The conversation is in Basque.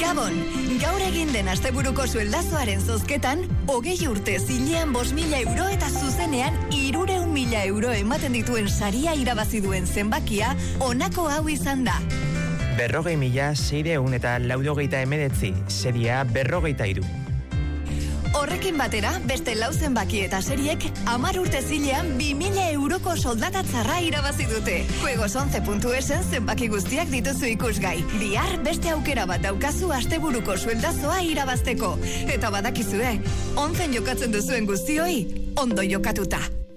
Gabon, gaur egin den asteburuko sueldazoaren zozketan, 20 urte zilean 5.000 euro eta zuzenean 300.000 euro ematen dituen saria irabazi duen zenbakia, honako hau izan da. 40.689, seria 43. Horrekin batera, beste 4 zenbaki eta seriek 10 urte zilean 2.000 euroko soldatatzarra irabazi dute. Juegos11.esen zenbaki guztiak dituzu ikusgai. Bihar beste aukera bat daukazu asteburuko sueldazoa irabazteko. Eta badakizue, 11 jokatzen duzuen guztioi, ondo jokatuta.